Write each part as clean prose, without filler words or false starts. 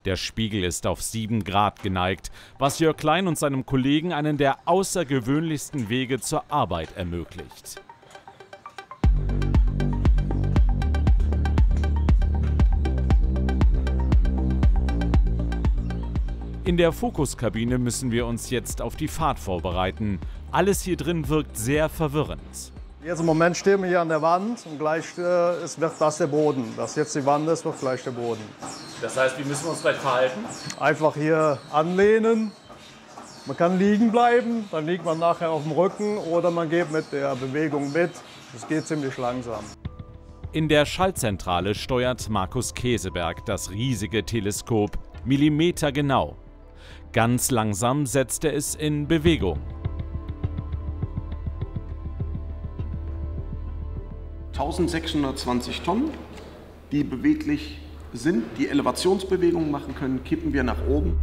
Der Spiegel ist auf 7 Grad geneigt, was Jörg Klein und seinem Kollegen einen der außergewöhnlichsten Wege zur Arbeit ermöglicht. In der Fokuskabine müssen wir uns jetzt auf die Fahrt vorbereiten. Alles hier drin wirkt sehr verwirrend. Jetzt im Moment stehen wir hier an der Wand und gleich wird das der Boden. Das jetzt die Wand ist, wird gleich der Boden. Das heißt, wie müssen wir uns gleich verhalten? Einfach hier anlehnen. Man kann liegen bleiben, dann liegt man nachher auf dem Rücken oder man geht mit der Bewegung mit. Das geht ziemlich langsam. In der Schaltzentrale steuert Markus Keseberg das riesige Teleskop millimetergenau. Ganz langsam setzt er es in Bewegung. 1620 Tonnen, die beweglich sind, die Elevationsbewegungen machen können, kippen wir nach oben.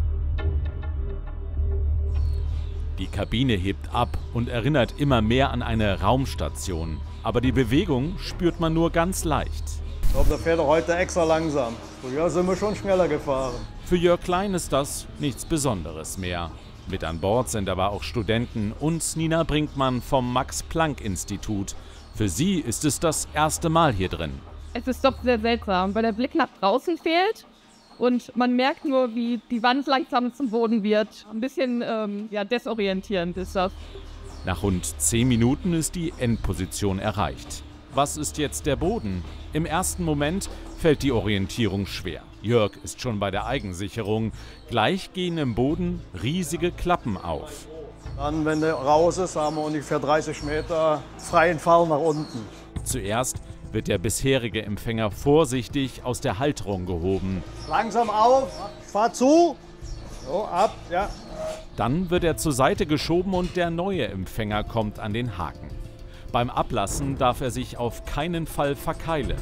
Die Kabine hebt ab und erinnert immer mehr an eine Raumstation. Aber die Bewegung spürt man nur ganz leicht. Ich glaube, der fährt heute extra langsam. Früher sind wir schon schneller gefahren. Für Jörg Klein ist das nichts Besonderes mehr. Mit an Bord sind aber auch Studenten und Nina Brinkmann vom Max-Planck-Institut. Für sie ist es das erste Mal hier drin. Es ist doch sehr seltsam, weil der Blick nach draußen fehlt und man merkt nur, wie die Wand langsam zum Boden wird. Ein bisschen desorientierend ist das. Nach rund 10 Minuten ist die Endposition erreicht. Was ist jetzt der Boden? Im ersten Moment fällt die Orientierung schwer. Jörg ist schon bei der Eigensicherung. Gleich gehen im Boden riesige Klappen auf. Dann, wenn der raus ist, haben wir ungefähr 30 Meter freien Fall nach unten. Zuerst wird der bisherige Empfänger vorsichtig aus der Halterung gehoben. Langsam auf, fahr zu. So, ab, ja. Dann wird er zur Seite geschoben und der neue Empfänger kommt an den Haken. Beim Ablassen darf er sich auf keinen Fall verkeilen.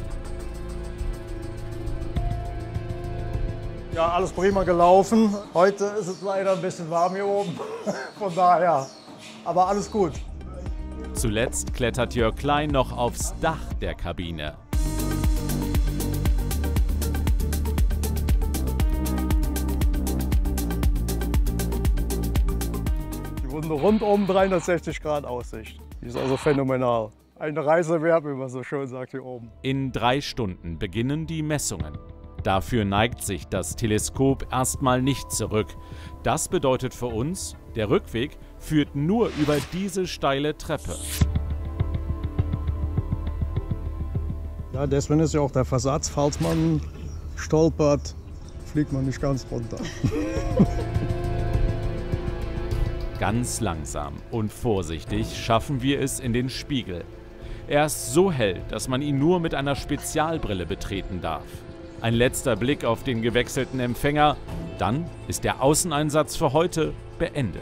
Ja, alles prima gelaufen. Heute ist es leider ein bisschen warm hier oben. Von daher, aber alles gut. Zuletzt klettert Jörg Klein noch aufs Dach der Kabine. Die wurden rundum 360 Grad Aussicht. Die ist also phänomenal. Eine Reise wert, wie man so schön sagt hier oben. In 3 Stunden beginnen die Messungen. Dafür neigt sich das Teleskop erstmal nicht zurück. Das bedeutet für uns, der Rückweg führt nur über diese steile Treppe. Ja, deswegen ist ja auch der Versatz, falls man stolpert, fliegt man nicht ganz runter. Ganz langsam und vorsichtig schaffen wir es in den Spiegel. Er ist so hell, dass man ihn nur mit einer Spezialbrille betreten darf. Ein letzter Blick auf den gewechselten Empfänger, dann ist der Außeneinsatz für heute beendet.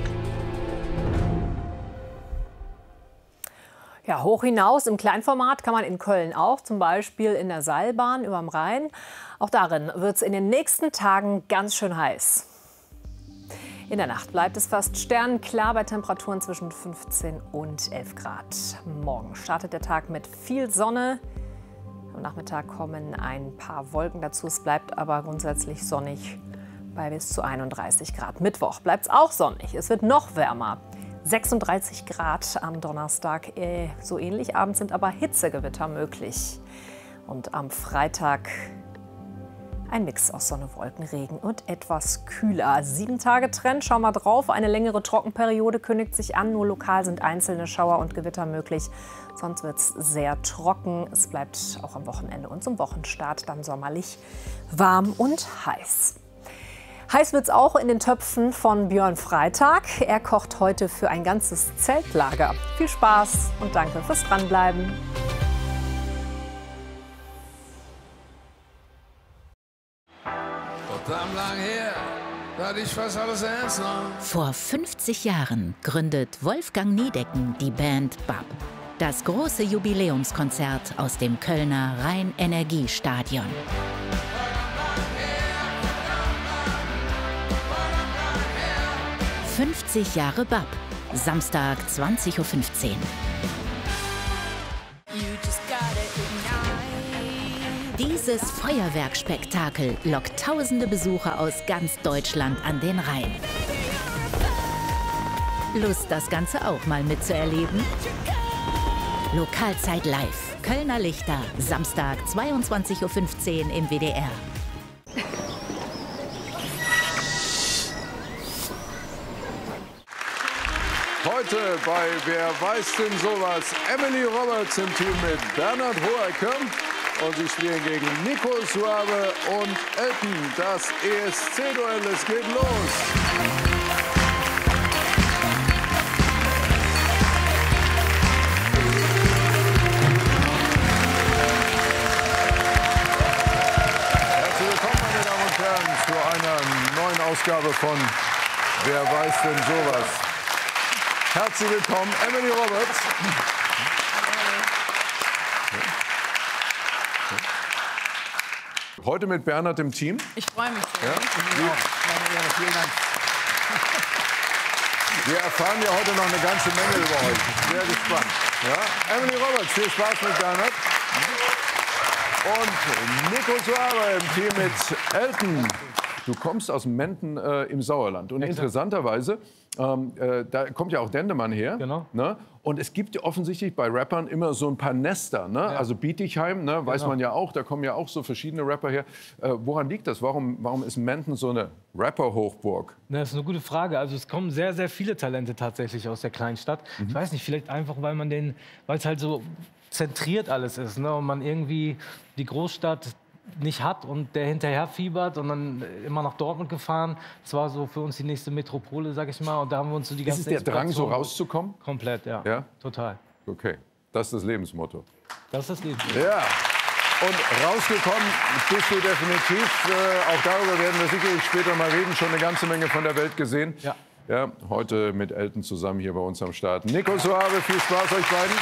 Ja, hoch hinaus im Kleinformat kann man in Köln auch, zum Beispiel in der Seilbahn überm Rhein. Auch darin wird es in den nächsten Tagen ganz schön heiß. In der Nacht bleibt es fast sternenklar bei Temperaturen zwischen 15 und 11 Grad. Morgen startet der Tag mit viel Sonne. Am Nachmittag kommen ein paar Wolken dazu. Es bleibt aber grundsätzlich sonnig bei bis zu 31 Grad. Mittwoch bleibt es auch sonnig. Es wird noch wärmer. 36 Grad am Donnerstag. So ähnlich. Abends sind aber Hitzegewitter möglich. Und am Freitag ein Mix aus Sonne, Wolken, Regen und etwas kühler. 7 Tage Trend, schauen wir drauf. Eine längere Trockenperiode kündigt sich an. Nur lokal sind einzelne Schauer und Gewitter möglich. Sonst wird es sehr trocken. Es bleibt auch am Wochenende und zum Wochenstart dann sommerlich warm und heiß. Heiß wird es auch in den Töpfen von Björn Freitag. Er kocht heute für ein ganzes Zeltlager. Viel Spaß und danke fürs Dranbleiben. Vor 50 Jahren gründet Wolfgang Niedecken die Band BAP. Das große Jubiläumskonzert aus dem Kölner Rhein-Energie-Stadion. 50 Jahre BAP. Samstag 20:15 Uhr. Dieses Feuerwerkspektakel lockt tausende Besucher aus ganz Deutschland an den Rhein. Lust, das Ganze auch mal mitzuerleben? Lokalzeit live. Kölner Lichter. Samstag, 22:15 Uhr im WDR. Heute bei Wer weiß denn sowas? Emily Roberts im Team mit Bernhard Hoeker. Und sie spielen gegen Nico Suave und Elton. Das ESC-Duell, es geht los. Zu einer neuen Ausgabe von Wer weiß denn sowas? Herzlich willkommen, Emily Roberts. Heute mit Bernhard im Team. Ich freue mich sehr. Ja? Vielen Dank. Wir erfahren ja heute noch eine ganze Menge über euch. Sehr gespannt. Ja? Emily Roberts, viel Spaß mit Bernhard. Und Nico Suave im Team mit Elton. Du kommst aus Menden im Sauerland. Und interessanterweise, da kommt ja auch Dendemann her. Genau. Ne? Und es gibt ja offensichtlich bei Rappern immer so ein paar Nester. Ne? Ja. Also Bietigheim, ne? Weiß man ja auch, da kommen ja auch so verschiedene Rapper her. Woran liegt das? Warum ist Menden so eine Rapper-Hochburg? Das ist eine gute Frage. Also es kommen sehr, sehr viele Talente tatsächlich aus der Kleinstadt. Ich weiß nicht, vielleicht einfach, weil es halt so zentriert alles ist, ne? Und man irgendwie die Großstadt nicht hat und der hinterher fiebert und dann immer nach Dortmund gefahren. Das war so für uns die nächste Metropole, sag ich mal. Und da haben wir uns so die ganze Ist es der Drang, so rauszukommen? Komplett, ja. Ja? Total. Okay, das ist das Lebensmotto. Das ist das Lebensmotto. Ja. Und rausgekommen bist du definitiv. Auch darüber werden wir sicherlich später mal reden. Schon eine ganze Menge von der Welt gesehen. Ja. Ja, heute mit Elton zusammen hier bei uns am Start. Nico Suave, viel Spaß euch beiden.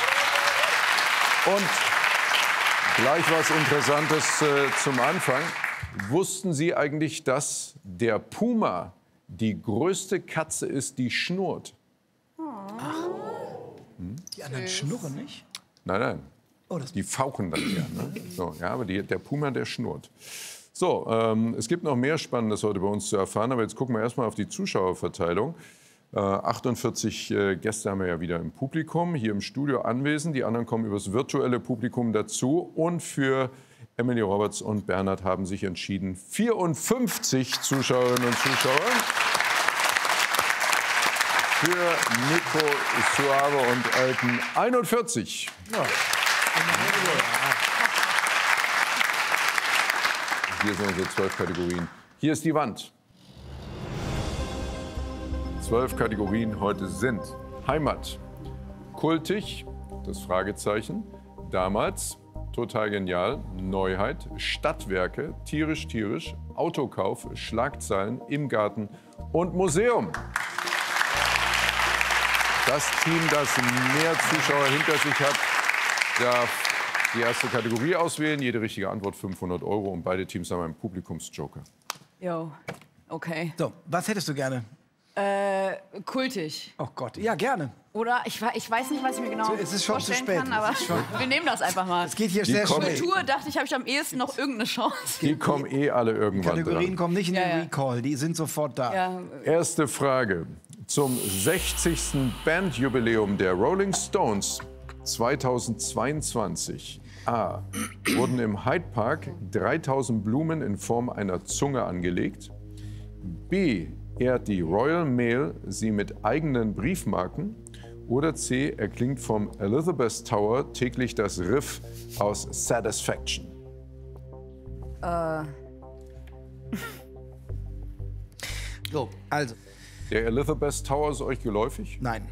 Und gleich was Interessantes zum Anfang. Wussten Sie eigentlich, dass der Puma die größte Katze ist, die schnurrt? Ach. Die anderen schnurren nicht? Nein. Oh, das die fauchen dann eher. Ne? So, ja, aber der Puma, der schnurrt. So, es gibt noch mehr Spannendes heute bei uns zu erfahren. Aber jetzt gucken wir erstmal auf die Zuschauerverteilung. 48 Gäste haben wir ja wieder im Publikum, hier im Studio anwesend. Die anderen kommen übers virtuelle Publikum dazu. Und für Emily Roberts und Bernhard haben sich entschieden 54 Zuschauerinnen und Zuschauer. Für Nico Suave und Elton 41. Ja. Hier sind unsere 12 Kategorien. Hier ist die Wand. 12 Kategorien heute sind Heimat, kultig, das Fragezeichen, damals, total genial, Neuheit, Stadtwerke, tierisch, Autokauf, Schlagzeilen, im Garten und Museum. Das Team, das mehr Zuschauer hinter sich hat, darf die erste Kategorie auswählen. Jede richtige Antwort 500 € und beide Teams haben einen Publikumsjoker. Jo, okay. So, was hättest du gerne? Kultig. Oh Gott, ja, gerne. Oder? Ich weiß nicht, was ich mir genau Es ist schon zu vorstellen spät. kann, aber wir nehmen das einfach mal. Es geht hier sehr schnell. Kultur dachte ich, habe ich am ehesten noch irgendeine Chance. Die kommen alle irgendwann Die Kategorien dran. kommen nicht in den Recall, die sind sofort da. Ja. Erste Frage. Zum 60. Bandjubiläum der Rolling Stones 2022 A. Wurden im Hyde Park 3000 Blumen in Form einer Zunge angelegt. B. Ehrt die Royal Mail sie mit eigenen Briefmarken. Oder C. Erklingt vom Elizabeth Tower täglich das Riff aus Satisfaction. So, also. Der Elizabeth Tower ist euch geläufig? Nein.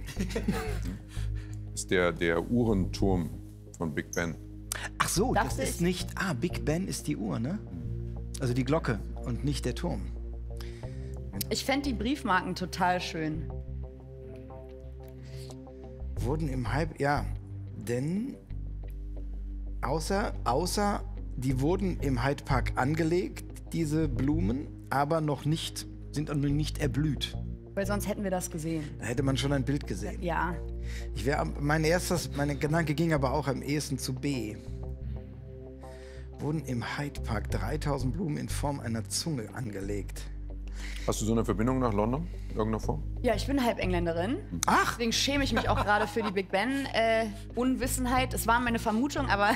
Ist der Uhrenturm von Big Ben. Ach so, das ist nicht. Ah, Big Ben ist die Uhr, ne? Also die Glocke und nicht der Turm. Ich fände die Briefmarken total schön. Wurden im Hype, ja, denn außer die wurden im Hyde Park angelegt, diese Blumen, aber sind noch nicht erblüht. Weil sonst hätten wir das gesehen. Da hätte man schon ein Bild gesehen. Ja. Mein Gedanke ging aber auch am ehesten zu B. wurden im Hyde Park 3000 Blumen in Form einer Zunge angelegt. Hast du so eine Verbindung nach London? Irgendeiner Form? Ja, ich bin halb Engländerin. Ach! Deswegen schäme ich mich auch gerade für die Big Ben Unwissenheit. Es war meine Vermutung, aber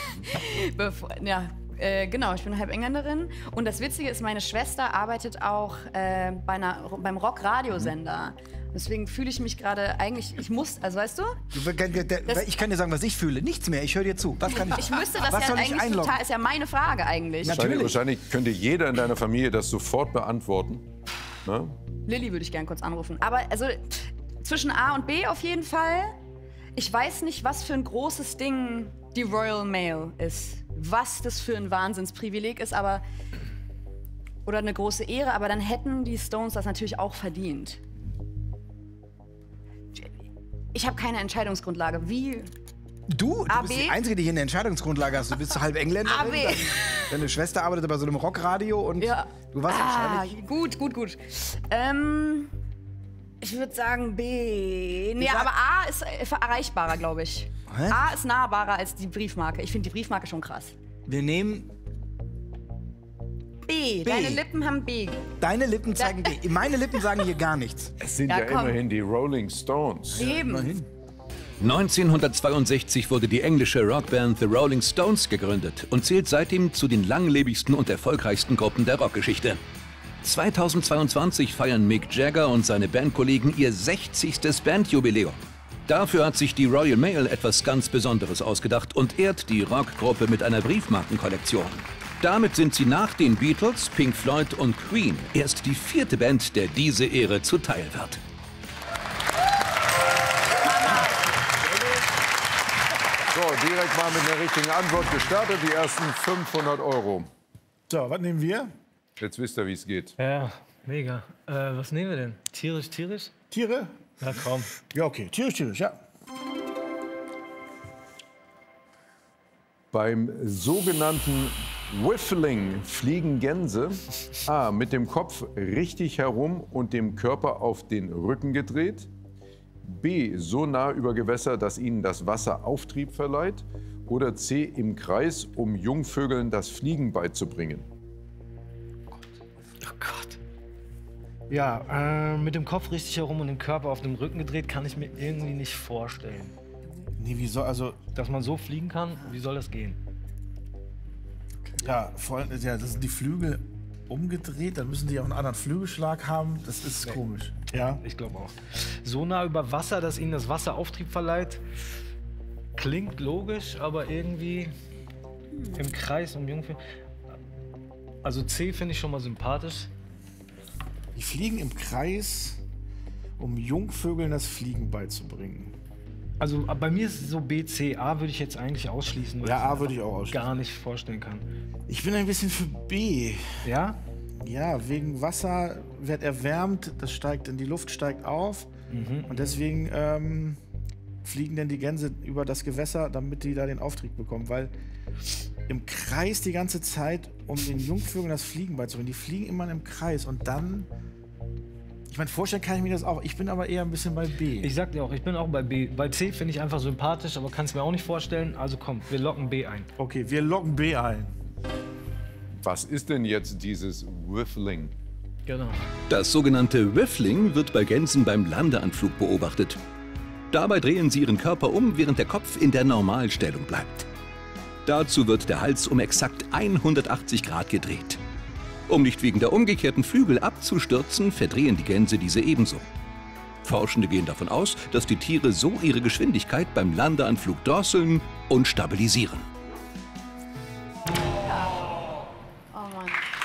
genau, ich bin halb Engländerin. Und das Witzige ist, meine Schwester arbeitet auch beim Rock-Radiosender. Deswegen fühle ich mich gerade eigentlich, also weißt du? Ich kann dir sagen, was ich fühle. Nichts mehr, ich höre dir zu. Was kann ich müsste das ja eigentlich total, ist ja meine Frage eigentlich. Wahrscheinlich könnte jeder in deiner Familie das sofort beantworten. Ne? Lilly würde ich gern kurz anrufen. Aber also zwischen A und B auf jeden Fall. Ich weiß nicht, was für ein großes Ding die Royal Mail ist. Was das für ein Wahnsinnsprivileg ist, aber oder eine große Ehre, aber dann hätten die Stones das natürlich auch verdient. Ich habe keine Entscheidungsgrundlage. Wie? Du bist die Einzige, die hier eine Entscheidungsgrundlage hast. Du bist so halb Engländerin. Deine Schwester arbeitet bei so einem Rockradio und du warst wahrscheinlich... Gut. Ich würde sagen B. Nee, aber A ist erreichbarer, glaube ich. Hä? A ist nahbarer als die Briefmarke. Ich finde die Briefmarke schon krass. Wir nehmen... B. Deine Lippen haben B. Deine Lippen zeigen B. Meine Lippen sagen hier gar nichts. Es sind ja immerhin die Rolling Stones. Eben. 1962 wurde die englische Rockband The Rolling Stones gegründet und zählt seitdem zu den langlebigsten und erfolgreichsten Gruppen der Rockgeschichte. 2022 feiern Mick Jagger und seine Bandkollegen ihr 60. Bandjubiläum. Dafür hat sich die Royal Mail etwas ganz Besonderes ausgedacht und ehrt die Rockgruppe mit einer Briefmarkenkollektion. Damit sind sie nach den Beatles, Pink Floyd und Queen erst die 4. Band, der diese Ehre zuteil wird. So, direkt mal mit der richtigen Antwort gestartet, die ersten 500 €. So, was nehmen wir? Jetzt wisst ihr, wie es geht. Ja, mega. Was nehmen wir denn? Tierisch? Tiere? Na komm. Ja, okay. Tierisch, ja. Beim sogenannten Whiffling fliegen Gänse A. mit dem Kopf richtig herum und dem Körper auf den Rücken gedreht. B. so nah über Gewässer, dass ihnen das Wasser Auftrieb verleiht. Oder C. im Kreis, um Jungvögeln das Fliegen beizubringen. Oh Gott. Ja, mit dem Kopf richtig herum und dem Körper auf dem Rücken gedreht, kann ich mir irgendwie nicht vorstellen. Nee, wie soll, also... Dass man so fliegen kann, wie soll das gehen? Ja, vor allem, ja, das sind die Flügel umgedreht, dann müssen die auch einen anderen Flügelschlag haben. Das ist komisch. Ja? Ich glaube auch. So nah über Wasser, dass ihnen das Wasser Auftrieb verleiht, klingt logisch, aber irgendwie im Kreis um Jungvögel. Also C finde ich schon mal sympathisch. Die fliegen im Kreis, um Jungvögeln das Fliegen beizubringen. Also bei mir ist es so B, C. A würde ich jetzt eigentlich ausschließen, weil Ja, A ich würde ich auch ausschließen. gar nicht vorstellen kann. Ich bin ein bisschen für B. Ja? Ja, wegen Wasser wird erwärmt, das steigt in die Luft, steigt auf. Und deswegen fliegen dann die Gänse über das Gewässer, damit die da den Auftrieb bekommen. Weil im Kreis die ganze Zeit, um den Jungvögeln das Fliegen beizubringen. Die fliegen immer im Kreis und dann... Ich meine, vorstellen kann ich mir das auch. Ich bin aber eher ein bisschen bei B. Ich sag dir auch, ich bin auch bei B. Bei C finde ich einfach sympathisch, aber kann es mir auch nicht vorstellen. Also komm, wir locken B ein. Okay, wir locken B ein. Was ist denn jetzt dieses Whiffling? Genau. Das sogenannte Whiffling wird bei Gänsen beim Landeanflug beobachtet. Dabei drehen sie ihren Körper um, während der Kopf in der Normalstellung bleibt. Dazu wird der Hals um exakt 180 Grad gedreht. Um nicht wegen der umgekehrten Flügel abzustürzen, verdrehen die Gänse diese ebenso. Forschende gehen davon aus, dass die Tiere so ihre Geschwindigkeit beim Landeanflug drosseln und stabilisieren. Oh Mann.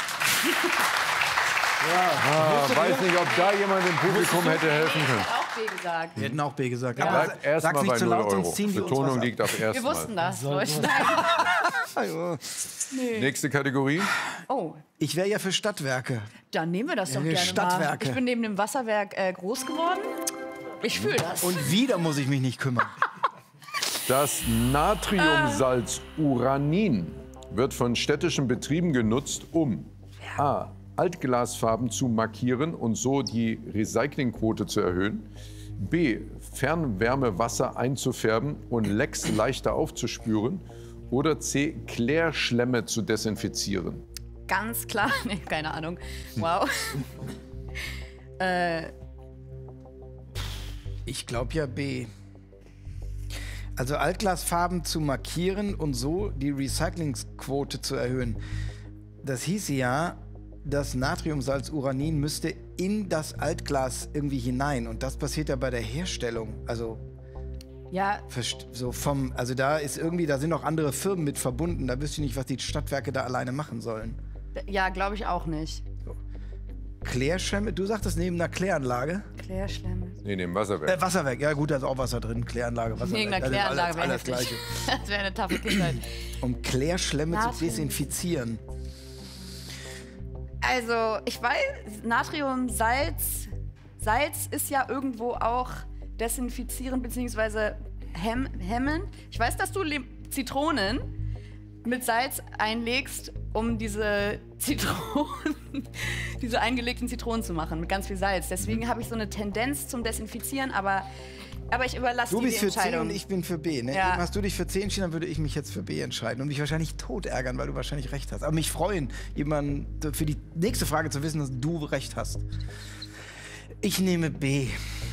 Weiß nicht, ob da jemand im Publikum hätte helfen können. Auch B gesagt. Wir hätten auch B gesagt. Ja. Aber Bleibt erstmal sag's bei nicht zu 0 laut, sonst Euro. ziehen die uns Betonung was ab. liegt auf Wir erstmal. wussten das, Leute. Nee. Nächste Kategorie. Oh, Ich wäre ja für Stadtwerke. dann nehmen wir das doch Ja, gerne Stadtwerke. mal. Ich bin neben dem Wasserwerk groß geworden. Ich fühle das. Und wieder muss ich mich nicht kümmern. Das Natriumsalz Uranin wird von städtischen Betrieben genutzt, um A. Altglasfarben zu markieren und so die Recyclingquote zu erhöhen. B. Fernwärmewasser einzufärben und Lecks leichter aufzuspüren. Oder C, Klärschlämme zu desinfizieren? Ganz klar. Nee, keine Ahnung. Wow. Ich glaube ja B. Also Altglasfarben zu markieren und so die Recyclingsquote zu erhöhen. Das hieße ja, das Natriumsalzuranin müsste in das Altglas irgendwie hinein. Und das passiert ja bei der Herstellung. Also, ja. Also da ist irgendwie, da sind noch andere Firmen mit verbunden. Da wüsste ich nicht, was die Stadtwerke da alleine machen sollen. Ja, glaube ich auch nicht. So. Klärschlämme, du sagtest neben einer Kläranlage? Klärschlämme. Nee, neben Wasserwerk. Wasserwerk, ja gut, da ist auch Wasser drin. Kläranlage, Wasserwerk. Neben einer Kläranlage wäre alles Gleiche. Das wäre eine taffe Kindheit. Um Klärschlämme zu desinfizieren. Also, ich weiß, Natrium, Salz ist ja irgendwo auch desinfizierend bzw. hemmend. Ich weiß, dass du Zitronen mit Salz einlegst, um diese eingelegten Zitronen zu machen, mit ganz viel Salz. Deswegen habe ich so eine Tendenz zum Desinfizieren, aber ich überlasse dir die Entscheidung. Du bist für C und ich bin für B, ne? Ja. Hast du dich für C entschieden, dann würde ich mich jetzt für B entscheiden und mich wahrscheinlich tot ärgern, weil du wahrscheinlich recht hast. Aber mich freuen, jemanden für die nächste Frage zu wissen, dass du recht hast. Ich nehme B.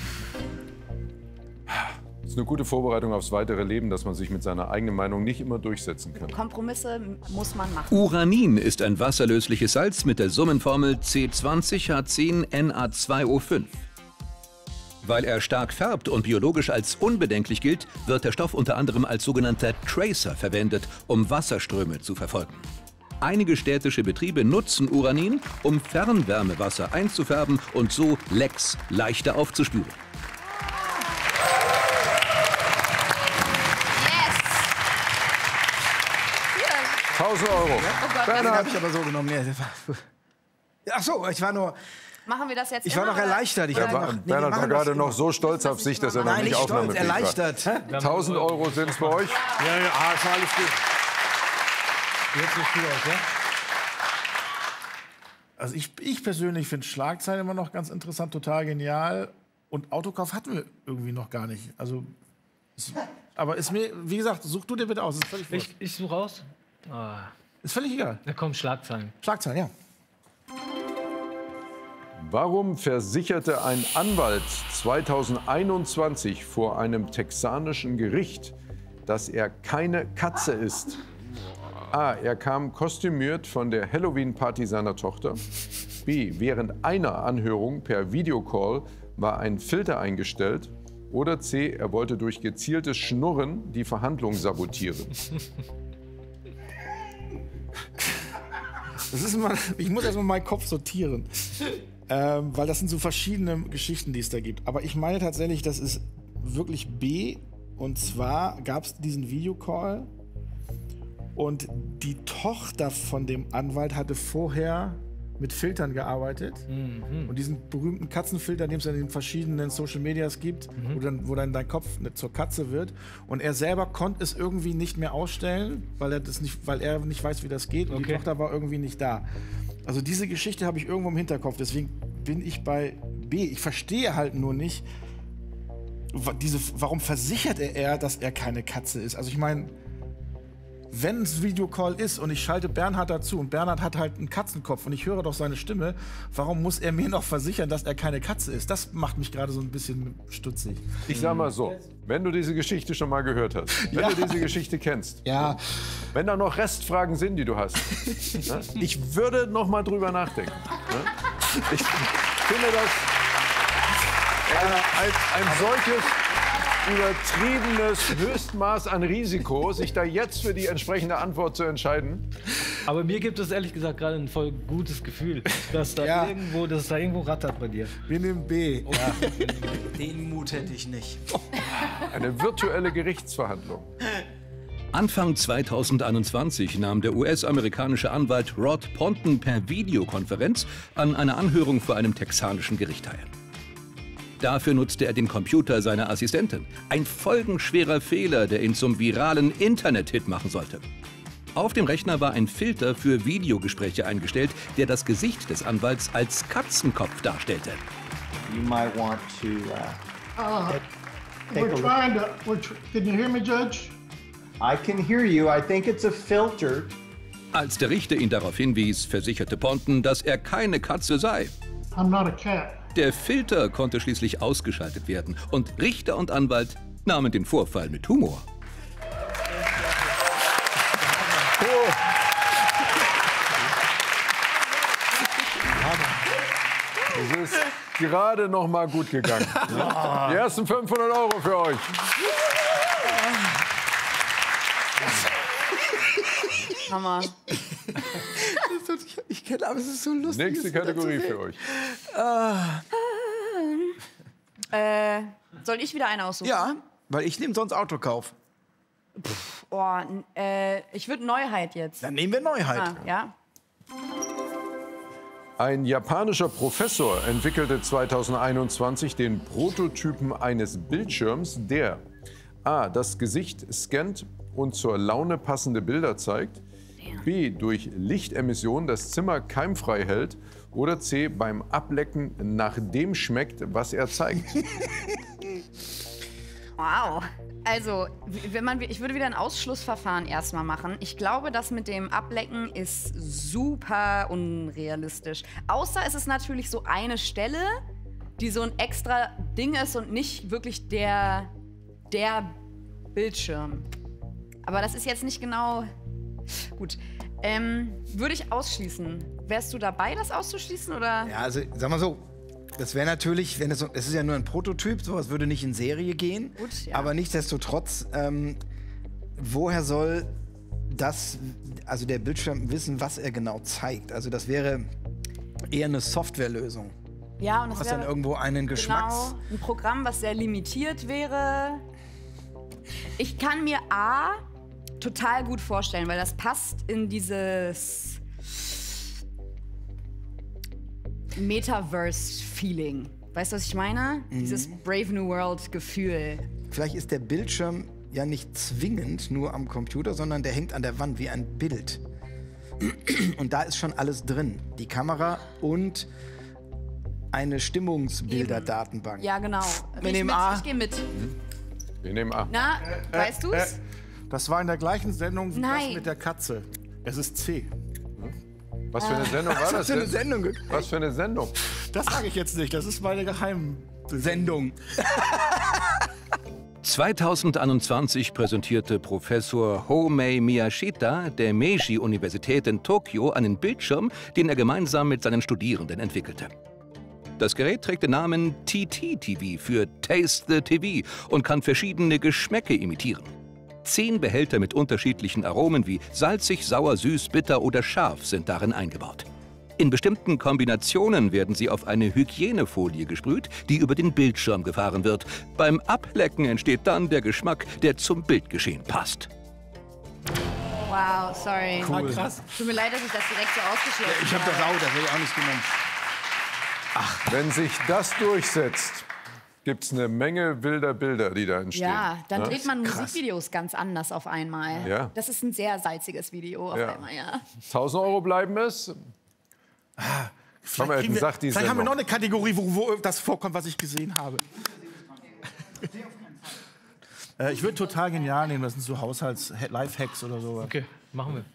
Das ist eine gute Vorbereitung aufs weitere Leben, dass man sich mit seiner eigenen Meinung nicht immer durchsetzen kann. Kompromisse muss man machen. Uranin ist ein wasserlösliches Salz mit der Summenformel C20H10Na2O5. Weil er stark färbt und biologisch als unbedenklich gilt, wird der Stoff unter anderem als sogenannter Tracer verwendet, um Wasserströme zu verfolgen. Einige städtische Betriebe nutzen Uranin, um Fernwärmewasser einzufärben und so Lecks leichter aufzuspüren. 1.000 €. Oh Gott, Bernhard habe ich aber so genommen. Ach so, ich war nur... Machen wir das jetzt Ich war noch erleichtert. Bernhard war gerade noch so stolz auf sich, dass er noch nicht aufnahmefähig war. Erleichtert. 1.000 € sind es bei euch? Ja, ist alles gut. Jetzt nicht gut aus, ja? Also ich persönlich finde Schlagzeilen immer noch ganz interessant, total genial. Und Autokauf hatten wir irgendwie noch gar nicht. Also, aber ist mir, wie gesagt, such du dir bitte aus. Ist völlig wurscht. Ich suche aus. Oh. Ist völlig egal. Da kommen Schlagzeilen. Schlagzeilen, ja. Warum versicherte ein Anwalt 2021 vor einem texanischen Gericht, dass er keine Katze ist? A. Er kam kostümiert von der Halloween-Party seiner Tochter. B. Während einer Anhörung per Videocall war ein Filter eingestellt. Oder C. Er wollte durch gezieltes Schnurren die Verhandlung sabotieren. Das ist immer, ich muss erstmal meinen Kopf sortieren. Weil das sind so verschiedene Geschichten, die es da gibt. Aber ich meine tatsächlich, das ist wirklich B. Und zwar gab es diesen Videocall. Und die Tochter von dem Anwalt hatte vorher mit Filtern gearbeitet. Und diesen berühmten Katzenfilter, den es in den verschiedenen Social Medias gibt, wo dann dein Kopf zur Katze wird. Und er selber konnte es irgendwie nicht mehr ausstellen, weil er nicht weiß, wie das geht. Und die Tochter war irgendwie nicht da. Also diese Geschichte habe ich irgendwo im Hinterkopf. Deswegen bin ich bei B. Ich verstehe halt nur nicht, warum versichert er, dass er keine Katze ist. Also ich meine, wenn es Videocall ist und ich schalte Bernhard dazu und Bernhard hat halt einen Katzenkopf und ich höre doch seine Stimme, warum muss er mir noch versichern, dass er keine Katze ist? Das macht mich gerade so ein bisschen stutzig. Ich sag mal so, wenn du diese Geschichte schon mal gehört hast, wenn du diese Geschichte kennst, wenn da noch Restfragen sind, die du hast, ne, ich würde noch mal drüber nachdenken. Ne? Ich finde das ein solches übertriebenes Höchstmaß an Risiko, sich da jetzt für die entsprechende Antwort zu entscheiden. Aber mir gibt es ehrlich gesagt gerade ein voll gutes Gefühl, dass da irgendwo rattert bei dir. Wir nehmen B. Oh. Ja. Den Mut hätte ich nicht. Eine virtuelle Gerichtsverhandlung. Anfang 2021 nahm der US-amerikanische Anwalt Rod Ponton per Videokonferenz an einer Anhörung vor einem texanischen Gericht teil. Dafür nutzte er den Computer seiner Assistentin. Ein folgenschwerer Fehler, der ihn zum viralen Internet-Hit machen sollte. Auf dem Rechner war ein Filter für Videogespräche eingestellt, der das Gesicht des Anwalts als Katzenkopf darstellte. You might want to can you hear me, Judge? I can hear you. I think it's a filter. Als der Richter ihn darauf hinwies, versicherte Ponton, dass er keine Katze sei. I'm not a cat. Der Filter konnte schließlich ausgeschaltet werden und Richter und Anwalt nahmen den Vorfall mit Humor. Es ist gerade noch mal gut gegangen. Die ersten 500 € für euch. Hammer. Ich kenne, aber es ist so lustig. Nächste Kategorie für euch. Soll ich wieder eine aussuchen? Ja, weil ich nehme sonst Autokauf. Ich würde Neuheit jetzt. Dann nehmen wir Neuheit. Ja. Ein japanischer Professor entwickelte 2021 den Prototypen eines Bildschirms, der a. das Gesicht scannt und zur Laune passende Bilder zeigt, b. durch Lichtemission das Zimmer keimfrei hält oder c. beim Ablecken nach dem schmeckt, was er zeigt. Wow. Also, ich würde wieder ein Ausschlussverfahren erstmal machen. Ich glaube, das mit dem Ablecken ist super unrealistisch. Außer es ist natürlich so eine Stelle, die so ein extra Ding ist und nicht wirklich der Bildschirm. Aber das ist jetzt nicht genau... Gut. Würde ich ausschließen. Wärst du dabei, das auszuschließen, oder? Ja, also, sag mal so. Das wäre natürlich, wenn es ist ja nur ein Prototyp, sowas würde nicht in Serie gehen. Gut, ja. Aber nichtsdestotrotz, woher soll also der Bildschirm wissen, was er genau zeigt? Also das wäre eher eine Softwarelösung. Ja, und das was wäre dann irgendwo einen Geschmacks... Genau, ein Programm, was sehr limitiert wäre. Ich kann mir A total gut vorstellen, weil das passt in dieses Metaverse-Feeling. Weißt du, was ich meine? Dieses Brave New World-Gefühl. Vielleicht ist der Bildschirm ja nicht zwingend nur am Computer, sondern der hängt an der Wand wie ein Bild. Und da ist schon alles drin. Die Kamera und eine Stimmungsbilderdatenbank. Ja, genau. Wir nehmen A. Ich gehe mit. Wir nehmen A. Na, weißt du's? Das war in der gleichen Sendung wie Nein. das mit der Katze. Es ist C. Was für eine Sendung war das Was für eine denn? Sendung? Was für eine Sendung? Das sage ich jetzt nicht. Das ist meine Geheimsendung. 2021 präsentierte Professor Homei Miyashita der Meiji-Universität in Tokio einen Bildschirm, den er gemeinsam mit seinen Studierenden entwickelte. Das Gerät trägt den Namen TT-TV für Taste the TV und kann verschiedene Geschmäcke imitieren. 10 Behälter mit unterschiedlichen Aromen wie salzig, sauer, süß, bitter oder scharf sind darin eingebaut. In bestimmten Kombinationen werden sie auf eine Hygienefolie gesprüht, die über den Bildschirm gefahren wird. Beim Ablecken entsteht dann der Geschmack, der zum Bildgeschehen passt. Wow, sorry. Cool. Krass. Tut mir leid, dass ich das direkt so ausgeschlossen habe. Ich habe das hätte ich auch nicht genommen. Wenn sich das durchsetzt, gibt es eine Menge wilder Bilder, die da entstehen. Ja, dann Ne? dreht man Musikvideos ganz anders auf einmal. Ja. Das ist ein sehr salziges Video auf einmal, ja. 1000 € bleiben es. Vielleicht haben wir noch eine Kategorie, wo das vorkommt, was ich gesehen habe. Ich würde total genial nehmen. Das sind so Haushalts-Lifehacks oder so. Okay, machen wir.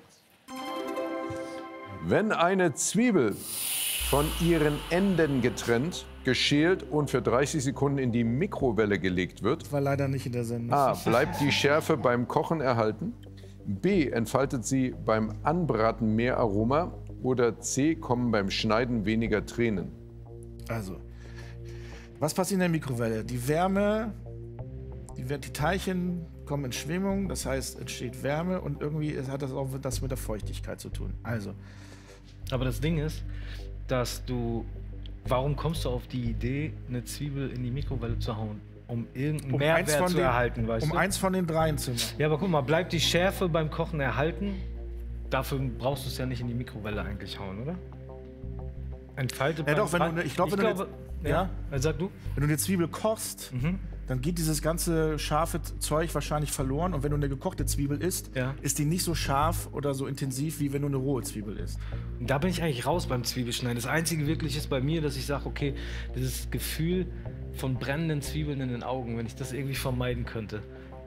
Wenn eine Zwiebel von ihren Enden getrennt, geschält und für 30 Sekunden in die Mikrowelle gelegt wird, War leider nicht in der Sendung. A. Bleibt die Schärfe beim Kochen erhalten, B. Entfaltet sie beim Anbraten mehr Aroma oder C. Kommen beim Schneiden weniger Tränen? Also, was passiert in der Mikrowelle? Die Wärme, die Teilchen kommen in Schwingung, das heißt, entsteht Wärme und irgendwie hat das auch das mit der Feuchtigkeit zu tun. Also. Aber das Ding ist, dass warum kommst du auf die Idee, eine Zwiebel in die Mikrowelle zu hauen? Um irgendeinen Mehrwert zu erhalten, weißt du? eins von den dreien zu machen. Ja, aber guck mal, bleibt die Schärfe beim Kochen erhalten? Dafür brauchst du es ja nicht in die Mikrowelle eigentlich hauen, oder? Entfaltet Ja beim doch, wenn du, ich glaube, ja, sag du? Wenn du eine Zwiebel kochst, dann geht dieses ganze scharfe Zeug wahrscheinlich verloren. Und wenn du eine gekochte Zwiebel isst, ist die nicht so scharf oder so intensiv, wie wenn du eine rohe Zwiebel isst. Da bin ich eigentlich raus beim Zwiebelschneiden. Das Einzige wirklich ist bei mir, dass ich sage, okay, dieses Gefühl von brennenden Zwiebeln in den Augen, wenn ich das irgendwie vermeiden könnte,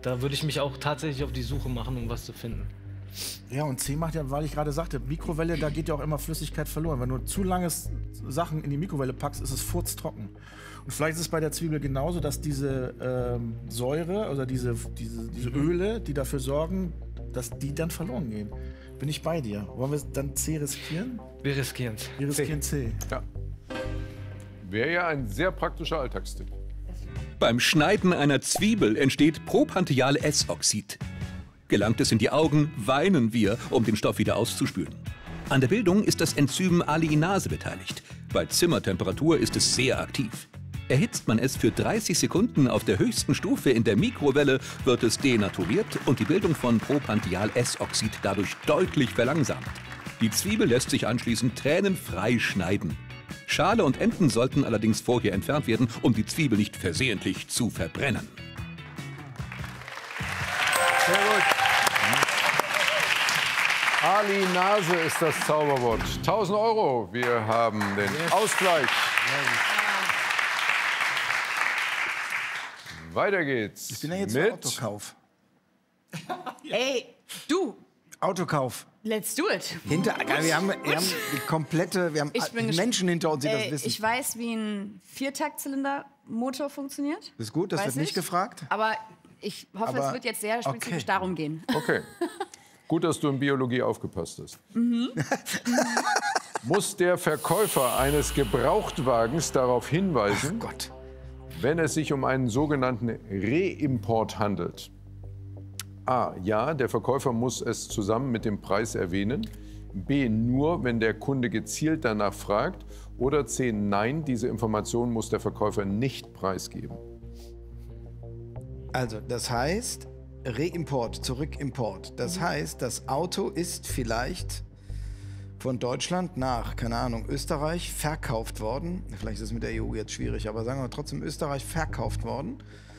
Da würde ich mich auch tatsächlich auf die Suche machen, um was zu finden. Ja, und C macht ja, weil ich gerade sagte, Mikrowelle, da geht ja auch immer Flüssigkeit verloren. Wenn du zu lange Sachen in die Mikrowelle packst, ist es furztrocken. Und vielleicht ist es bei der Zwiebel genauso, dass diese Säure oder diese Öle, die dafür sorgen, dass die dann verloren gehen. Bin ich bei dir. Wollen wir dann C riskieren? Wir riskieren es. Wir riskieren C. Ja. Wäre ja ein sehr praktischer Alltagstipp. Beim Schneiden einer Zwiebel entsteht Propantheal-S-Oxid. Gelangt es in die Augen, weinen wir, um den Stoff wieder auszuspülen. An der Bildung ist das Enzym Alliinase beteiligt. Bei Zimmertemperatur ist es sehr aktiv. Erhitzt man es für 30 Sekunden auf der höchsten Stufe in der Mikrowelle, wird es denaturiert und die Bildung von Propantheal-S-Oxid dadurch deutlich verlangsamt. Die Zwiebel lässt sich anschließend tränenfrei schneiden. Schale und Enden sollten allerdings vorher entfernt werden, um die Zwiebel nicht versehentlich zu verbrennen. Sehr gut. Alliinase ist das Zauberwort. 1000 €. Wir haben den Ausgleich. Weiter geht's. Ich bin ja jetzt mit für Autokauf. Ey, du. Autokauf. Let's do it. Wir haben die komplette, wir haben Menschen hinter uns, die das wissen. Ich weiß, wie ein Viertaktzylinder-Motor funktioniert. Das ist gut, das wird nicht gefragt. Aber ich hoffe, es wird jetzt sehr spezifisch darum gehen. Okay. Gut, dass du in Biologie aufgepasst hast. Muss der Verkäufer eines Gebrauchtwagens darauf hinweisen, wenn es sich um einen sogenannten Reimport handelt? A. Ja, der Verkäufer muss es zusammen mit dem Preis erwähnen. B. Nur, wenn der Kunde gezielt danach fragt. Oder C. Nein, diese Information muss der Verkäufer nicht preisgeben. Also, das heißt, Reimport, Zurückimport. Das heißt, das Auto ist vielleicht von Deutschland nach, keine Ahnung, Österreich verkauft worden. Vielleicht ist es mit der EU jetzt schwierig, aber sagen wir trotzdem Österreich verkauft worden.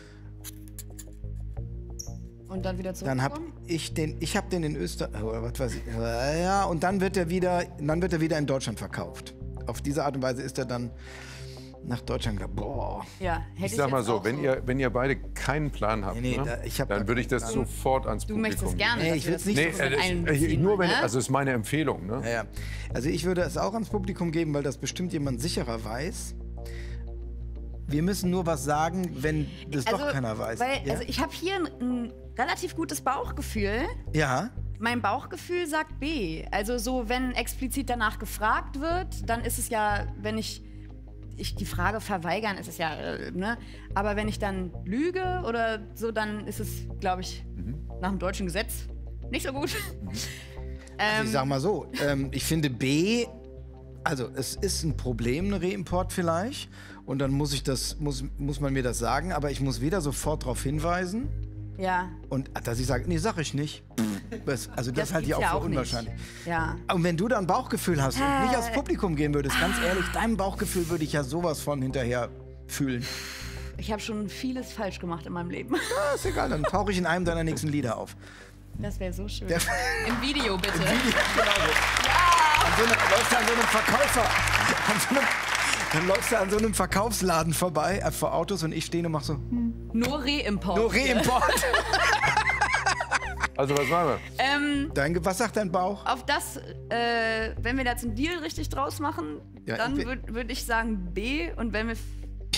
Und dann wieder zurück. Dann habe ich den in Österreich, oder was weiß ich, ja, und dann wird er wieder in Deutschland verkauft. Auf diese Art und Weise ist er dann nach Deutschland gegangen. Boah. Ja, Ich sag mal so, wenn ihr beide keinen Plan habt, dann würde ich das sofort ans Publikum. Du möchtest es gerne. Nee, ich will es nicht. Nur wenn, also ist meine Empfehlung. Ne? Ja. Also ich würde es auch ans Publikum geben, weil das bestimmt jemand sicherer weiß. Wir müssen nur was sagen, wenn das doch keiner weiß. Also ich habe hier ein relativ gutes Bauchgefühl. Ja. Mein Bauchgefühl sagt B. Also so, wenn explizit danach gefragt wird, dann ist es ja, wenn ich die Frage verweigern, ist es ja, ne? Aber wenn ich dann lüge oder so, dann ist es, glaube ich, nach dem deutschen Gesetz nicht so gut. Also ich sag mal so, ich finde B, also es ist ein Problem, ein Reimport vielleicht. Und dann muss man mir das sagen, aber ich muss wieder sofort darauf hinweisen. Ja. Und dass ich sage, nee, sag ich nicht. Also das halte ich auch für unwahrscheinlich. Ja. Und wenn du dann ein Bauchgefühl hast und nicht aufs Publikum gehen würdest, ganz ehrlich, deinem Bauchgefühl würde ich ja sowas von hinterher fühlen. Ich habe schon vieles falsch gemacht in meinem Leben. Ja, ist egal, dann tauche ich in einem deiner nächsten Lieder auf. Das wäre so schön. Im Video, bitte. Im Video, genau. Ja! Läufst du an so einem Verkäufer, dann läufst du an so einem Verkaufsladen vorbei, vor Autos, und ich stehe und mach so. Nur Reimport. Nur Reimport. Also was machen wir? Was sagt dein Bauch? Auf das, wenn wir da zum Deal richtig draus machen, Ja, dann würde ich sagen B. Und wenn wir...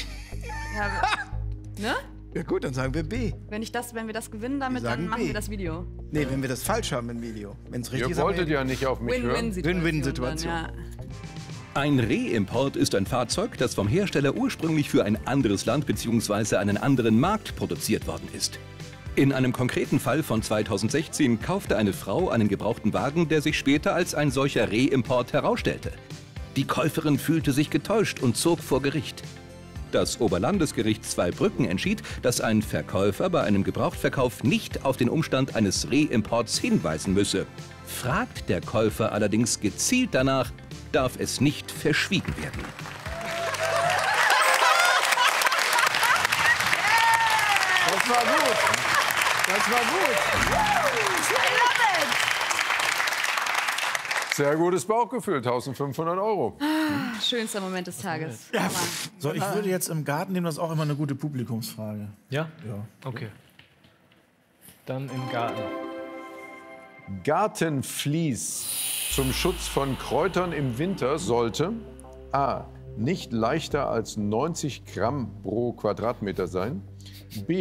ne? Ja gut, dann sagen wir B. Wenn wir das gewinnen damit, Wir sagen dann machen B. wir das Video. Nee, wenn wir das falsch haben im Video. Wenn's richtig ist, Ihr wolltet ja nicht auf mich hören. Win-Win-Situation. Ja. Ein Reimport ist ein Fahrzeug, das vom Hersteller ursprünglich für ein anderes Land bzw. einen anderen Markt produziert worden ist. In einem konkreten Fall von 2016 kaufte eine Frau einen gebrauchten Wagen, der sich später als ein solcher Reimport herausstellte. Die Käuferin fühlte sich getäuscht und zog vor Gericht. Das Oberlandesgericht Zweibrücken entschied, dass ein Verkäufer bei einem Gebrauchtverkauf nicht auf den Umstand eines Reimports hinweisen müsse. Fragt der Käufer allerdings gezielt danach, darf es nicht verschwiegen werden. Das war gut. Das war gut. Sehr gutes Bauchgefühl, 1500 €. Schönster Moment des Tages. Ja. So, ich würde jetzt im Garten nehmen, das ist auch immer eine gute Publikumsfrage. Ja? Ja. Okay. Dann im Garten. Gartenvlies zum Schutz von Kräutern im Winter sollte A. nicht leichter als 90 Gramm pro Quadratmeter sein, B.